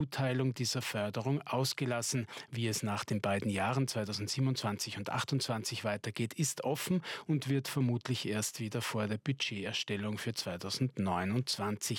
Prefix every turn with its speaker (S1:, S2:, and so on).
S1: Zuteilung dieser Förderung ausgelassen. Wie es nach den beiden Jahren 2027 und 2028 weitergeht, ist offen und wird vermutlich erst wieder vor der Budgeterstellung für 2029